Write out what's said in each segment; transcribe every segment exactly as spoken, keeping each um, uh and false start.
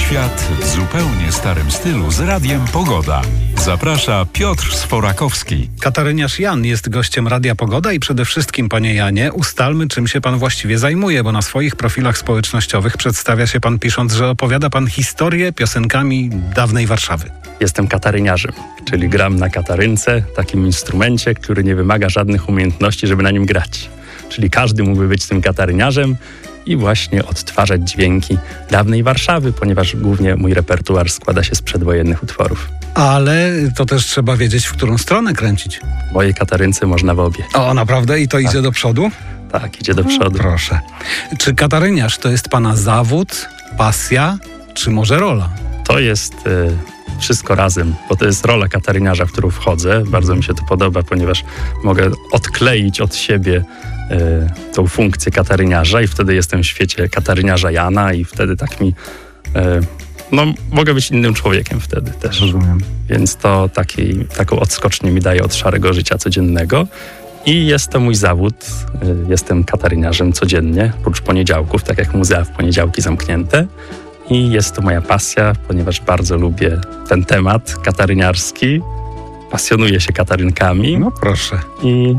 Świat w zupełnie starym stylu z Radiem Pogoda. Zaprasza Piotr Sforakowski. Kataryniarz Jan jest gościem Radia Pogoda i przede wszystkim, panie Janie, ustalmy, czym się pan właściwie zajmuje, bo na swoich profilach społecznościowych przedstawia się pan pisząc, że opowiada pan historię piosenkami dawnej Warszawy. Jestem kataryniarzem, czyli gram na katarynce, takim instrumencie, który nie wymaga żadnych umiejętności, żeby na nim grać. Czyli każdy mógłby być tym kataryniarzem i właśnie odtwarzać dźwięki dawnej Warszawy, ponieważ głównie mój repertuar składa się z przedwojennych utworów. Ale to też trzeba wiedzieć, w którą stronę kręcić. W mojej katarynce można w obie. O, naprawdę? I to idzie tak. do przodu? Tak, idzie do przodu. No, proszę. Czy kataryniarz to jest pana zawód, pasja, czy może rola? To jest y, wszystko razem, bo to jest rola kataryniarza, w którą wchodzę. Bardzo mi się to podoba, ponieważ mogę odkleić od siebie y, tą funkcję kataryniarza i wtedy jestem w świecie kataryniarza Jana i wtedy tak mi... Y, no, mogę być innym człowiekiem wtedy też. Rozumiem. Więc to taki, taką odskocznię mi daje od szarego życia codziennego. I jest to mój zawód. Y, jestem kataryniarzem codziennie, oprócz poniedziałków, tak jak muzea w poniedziałki zamknięte. I jest to moja pasja, ponieważ bardzo lubię ten temat kataryniarski. Pasjonuję się katarynkami. No proszę. I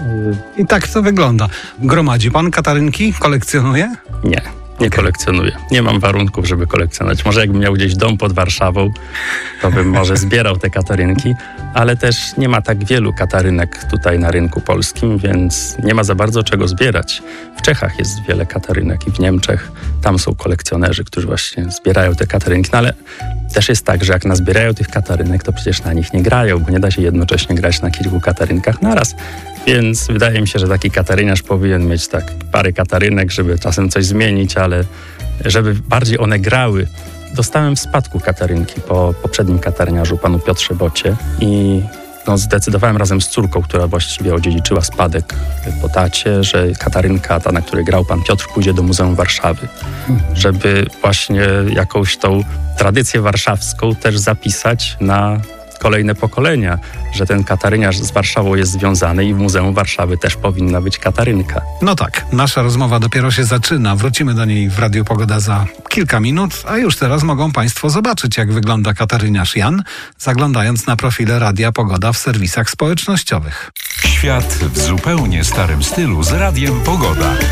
I tak to wygląda. Gromadzi pan katarynki? Kolekcjonuje? nie, nie Okay. kolekcjonuję. Nie mam warunków, żeby kolekcjonować. Może jakbym miał gdzieś dom pod Warszawą, to bym może zbierał te katarynki, ale też nie ma tak wielu katarynek tutaj na rynku polskim, więc nie ma za bardzo czego zbierać. W Czechach jest wiele katarynek i w Niemczech. Tam są kolekcjonerzy, którzy właśnie zbierają te katarynki, no ale też jest tak, że jak nazbierają tych katarynek, to przecież na nich nie grają, bo nie da się jednocześnie grać na kilku katarynkach naraz. Więc wydaje mi się, że taki kataryniarz powinien mieć tak parę katarynek, żeby czasem coś zmienić, ale żeby bardziej one grały. Dostałem w spadku katarynki po poprzednim kataryniarzu, panu Piotrze Bocie, i no, zdecydowałem razem z córką, która właściwie odziedziczyła spadek po tacie, że katarynka, ta, na której grał pan Piotr, pójdzie do Muzeum Warszawy, żeby właśnie jakąś tą tradycję warszawską też zapisać na kolejne pokolenia, że ten kataryniarz z Warszawą jest związany i w Muzeum Warszawy też powinna być katarynka. No tak, nasza rozmowa dopiero się zaczyna. Wrócimy do niej w Radiu Pogoda za kilka minut, a już teraz mogą państwo zobaczyć, jak wygląda kataryniarz Jan, zaglądając na profile Radia Pogoda w serwisach społecznościowych. Świat w zupełnie starym stylu z Radiem Pogoda.